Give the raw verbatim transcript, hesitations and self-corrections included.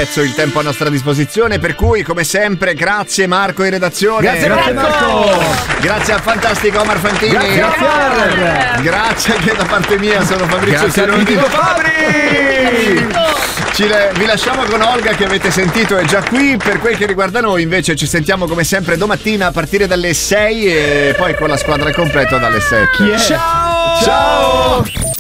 pezzo il tempo a nostra disposizione, per cui come sempre grazie Marco in redazione. Grazie Marco, Marco. Grazie al fantastico Omar Fantini. Grazie, grazie. Grazie anche da parte mia, sono Fabrizio Grazie Sironi. Fabri. Ci le, vi lasciamo con Olga che avete sentito, è già qui. Per quel che riguarda noi invece ci sentiamo come sempre domattina a partire dalle sei e poi con la squadra al completo dalle sette. Chi è? Ciao! Ciao!